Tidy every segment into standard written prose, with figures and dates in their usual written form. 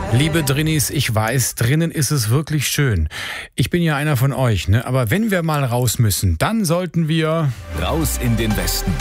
Liebe Drinnis, ich weiß, drinnen ist es wirklich schön. Ich bin ja einer von euch, ne? Aber wenn wir mal raus müssen, dann sollten wir... Raus in den Westen.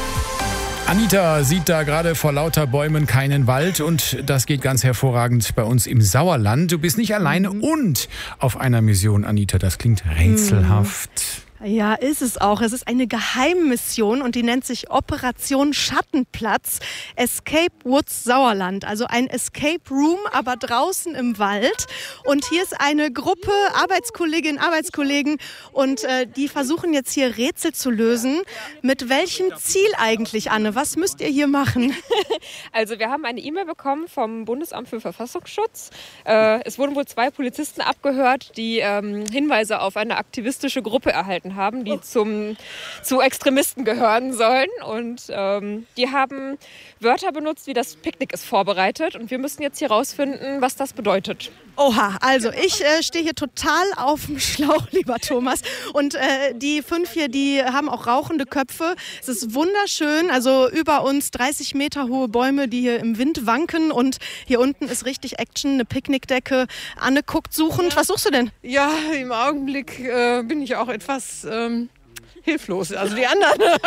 Anita sieht da gerade vor lauter Bäumen keinen Wald und das geht ganz hervorragend bei uns im Sauerland. Du bist nicht alleine und auf einer Mission, Anita. Das klingt rätselhaft. Ja, ist es auch. Es ist eine Geheimmission und die nennt sich Operation Schattenplatz Escape Woods Sauerland. Also ein Escape Room, aber draußen im Wald. Und hier ist eine Gruppe Arbeitskollegen und die versuchen jetzt hier Rätsel zu lösen. Mit welchem Ziel eigentlich, Anne? Was müsst ihr hier machen? Also wir haben eine E-Mail bekommen vom Bundesamt für Verfassungsschutz. Es wurden wohl 2 Polizisten abgehört, die Hinweise auf eine aktivistische Gruppe erhalten haben, die zu Extremisten gehören sollen. Und die haben Wörter benutzt, wie das Picknick ist vorbereitet. Und wir müssen jetzt hier rausfinden, was das bedeutet. Oha, also ich stehe hier total auf dem Schlauch, lieber Thomas. Und die 5 hier, die haben auch rauchende Köpfe. Es ist wunderschön, also über uns 30 Meter hohe Bäume, die hier im Wind wanken. Und hier unten ist richtig Action, eine Picknickdecke. Anne guckt suchend. Ja. Was suchst du denn? Ja, im Augenblick bin ich auch etwas hilflos. Also die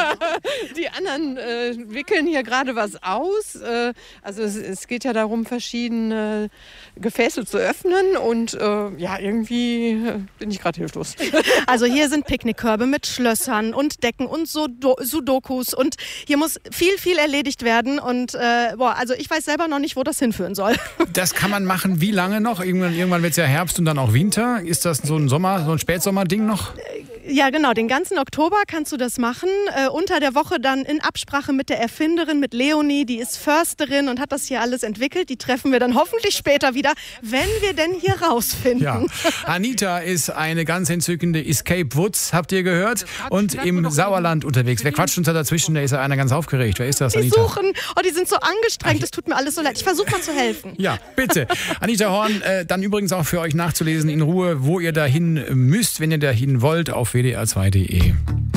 anderen wickeln hier gerade was aus. Also es geht ja darum, verschiedene Gefäße zu öffnen und irgendwie bin ich gerade hilflos. Also hier sind Picknickkörbe mit Schlössern und Decken und Sudokus und hier muss viel erledigt werden und also ich weiß selber noch nicht, wo das hinführen soll. Das kann man machen, wie lange noch? Irgendwann wird es ja Herbst und dann auch Winter. Ist das so ein Spätsommer-Ding noch? Ja, genau. Den ganzen Oktober kannst du das machen. Unter der Woche dann in Absprache mit der Erfinderin, mit Leonie. Die ist Försterin und hat das hier alles entwickelt. Die treffen wir dann hoffentlich später wieder, wenn wir denn hier rausfinden. Ja. Anita ist eine ganz entzückende Escape Woods, habt ihr gehört? Und im Sauerland unterwegs. Wer quatscht uns da dazwischen? Da ist ja einer ganz aufgeregt. Wer ist das, Anita? Die suchen. Oh, die sind so angestrengt. Das tut mir alles so leid. Ich versuche mal zu helfen. Ja, bitte. Anita Horn, dann übrigens auch für euch nachzulesen in Ruhe, wo ihr dahin müsst, wenn ihr dahin wollt, auf wdr2.de.